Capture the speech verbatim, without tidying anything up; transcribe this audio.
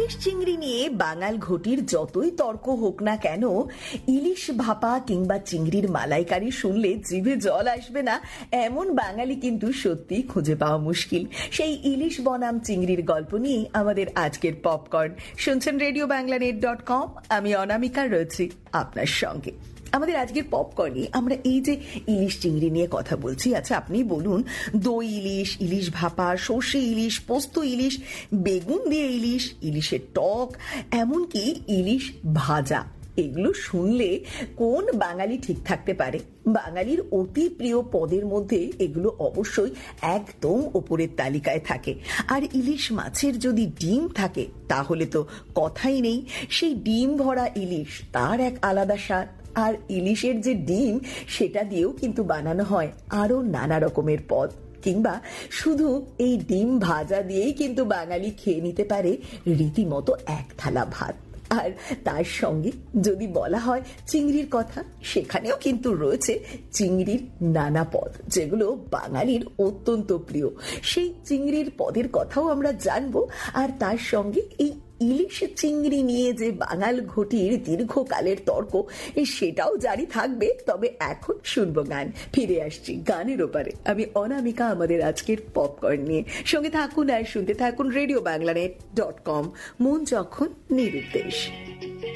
ইলিশ চিংড়ি নিয়ে বাঙাল ঘটির যতই তর্ক হোক না কেন, ইলিশ ভাপা কিংবা চিংড়ির মালাইকারি শুনলে জিভে জল আসবে না এমন বাঙালি কিন্তু সত্যি খুঁজে পাওয়া মুশকিল। সেই ইলিশ বনাম চিংড়ির গল্প নিয়ে আমাদের আজকের পপকর্ন। শুনছেন radio Bangla net dot com. আমি অনামিকা রয়েছি আপনার সঙ্গে। আমাদের আজকের পপকর্নে আমরা এই যে ইলিশ চিংড়ি নিয়ে কথা বলছি, আচ্ছা আপনি বলুন, দই ইলিশ, ইলিশ ভাপা, সর্ষে ইলিশ, পোস্ত ইলিশ, বেগুন দিয়ে ইলিশ, ইলিশের টক, এমনকি ইলিশ ভাজা, এগুলো শুনলে কোন বাঙালি ঠিক থাকতে পারে? বাঙালির অতি প্রিয় পদের মধ্যে এগুলো অবশ্যই একদম ওপরের তালিকায় থাকে। আর ইলিশ মাছের যদি ডিম থাকে তাহলে তো কথাই নেই। সেই ডিম ভরা ইলিশ, তার এক আলাদা স্বাদ। আর ইলিশের যে ডিম, সেটা দিয়েও কিন্তু বানানো হয় আরো নানা রকমের পদ। কিংবা শুধু এই ডিম ভাজা দিয়েই কিন্তু বাঙালি খেয়ে নিতে পারে রীতিমতো এক থালা ভাত। আর তার সঙ্গে যদি বলা হয় চিংড়ির কথা, সেখানেও কিন্তু রয়েছে চিংড়ির নানা পদ, যেগুলো বাঙালির অত্যন্ত প্রিয়। সেই চিংড়ির পদের কথাও আমরা জানবো। আর তার সঙ্গে এই ইলিশ চিংড়ি নিয়ে যে বাঙাল ঘটির দীর্ঘকালের তর্ক, সেটাও জারি থাকবে। তবে এখন শুনবো গান। ফিরে আসছি গানের ওপারে। আমি অনামিকা আমাদের আজকের পপকর্ন নিয়ে। সঙ্গে থাকুন আর শুনতে থাকুন radio Bangla net dot com. মন যখন নিরুদ্দেশ।